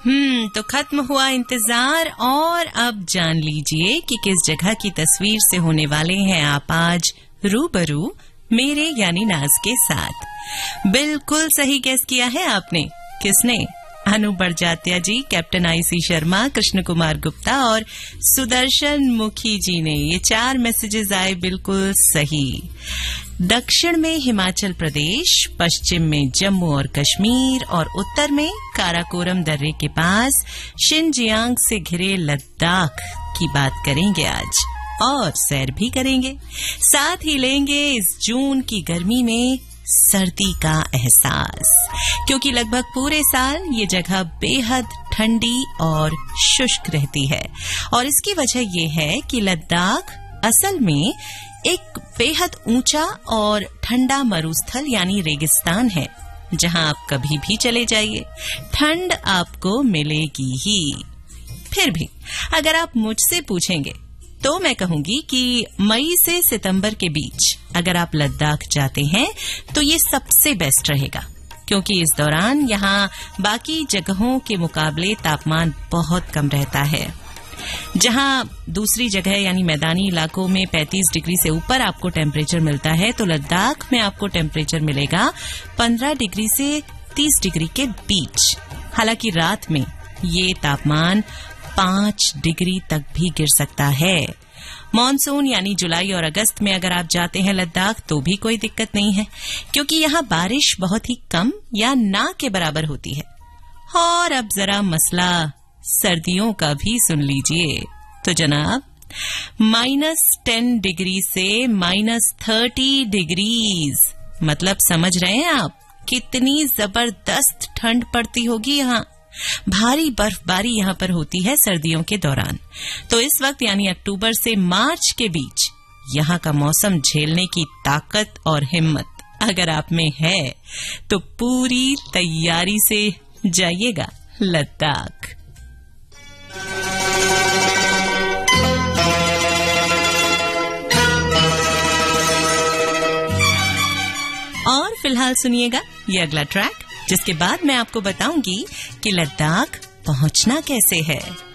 तो खत्म हुआ इंतजार और अब जान लीजिए कि किस जगह की तस्वीर से होने वाले हैं आप आज रूबरू मेरे यानी नाज के साथ। बिल्कुल सही गेस किया है आपने। किसने? अनु बड़जात्या जी, कैप्टन आईसी शर्मा, कृष्ण कुमार गुप्ता और सुदर्शन मुखी जी ने। ये 4 मैसेजेस आए बिल्कुल सही। दक्षिण में हिमाचल प्रदेश, पश्चिम में जम्मू और कश्मीर और उत्तर में काराकोरम दर्रे के पास शिनजियांग से घिरे लद्दाख की बात करेंगे आज और सैर भी करेंगे। साथ ही लेंगे इस जून की गर्मी में सर्दी का एहसास, क्योंकि लगभग पूरे साल ये जगह बेहद ठंडी और शुष्क रहती है। और इसकी वजह ये है कि लद्दाख असल में एक बेहद ऊंचा और ठंडा मरुस्थल यानी रेगिस्तान है, जहां आप कभी भी चले जाइए ठंड आपको मिलेगी ही। फिर भी अगर आप मुझसे पूछेंगे तो मैं कहूंगी कि मई से सितंबर के बीच अगर आप लद्दाख जाते हैं तो ये सबसे बेस्ट रहेगा, क्योंकि इस दौरान यहाँ बाकी जगहों के मुकाबले तापमान बहुत कम रहता है। जहां दूसरी जगह यानी मैदानी इलाकों में 35 डिग्री से ऊपर आपको टेम्परेचर मिलता है, तो लद्दाख में आपको टेम्परेचर मिलेगा 15 डिग्री से 30 डिग्री के बीच। हालांकि रात में ये तापमान 5 डिग्री तक भी गिर सकता है। मॉनसून यानी जुलाई और अगस्त में अगर आप जाते हैं लद्दाख तो भी कोई दिक्कत नहीं है, क्योंकि यहाँ बारिश बहुत ही कम या ना के बराबर होती है। और अब जरा मसला सर्दियों का भी सुन लीजिए। तो जनाब, -10 डिग्री से -30 डिग्रीज, मतलब समझ रहे हैं आप कितनी जबरदस्त ठंड पड़ती होगी यहाँ। भारी बर्फबारी यहाँ पर होती है सर्दियों के दौरान। तो इस वक्त यानी अक्टूबर से मार्च के बीच यहाँ का मौसम झेलने की ताकत और हिम्मत अगर आप में है तो पूरी तैयारी से जाइएगा लद्दाख। और फिलहाल सुनिएगा ये अगला ट्रैक, जिसके बाद मैं आपको बताऊंगी कि लद्दाख पहुंचना कैसे है।